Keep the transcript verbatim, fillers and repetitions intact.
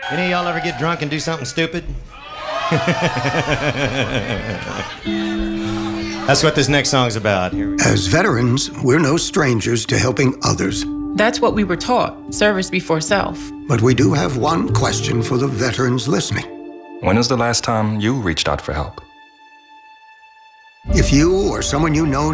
Any of y'all ever get drunk and do something stupid? That's what this next song's about. Here we go. As veterans, we're no strangers to helping others. That's what we were taught, service before self. But we do have one question for the veterans listening. When was the last time you reached out for help? If you or someone you know